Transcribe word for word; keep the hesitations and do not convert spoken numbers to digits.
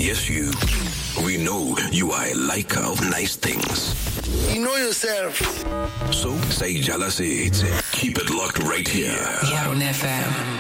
Yes, you. We know you are a liker of nice things. You know yourself. So, say Jala says, keep it locked right here. Yaron F M.